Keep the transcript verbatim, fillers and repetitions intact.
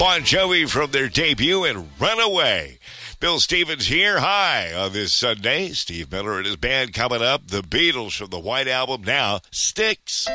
Bon Jovi from their debut in Runaway. Bill Stevens here. Hi on this Sunday. Steve Miller and his band coming up. The Beatles from the White Album now. Sticks.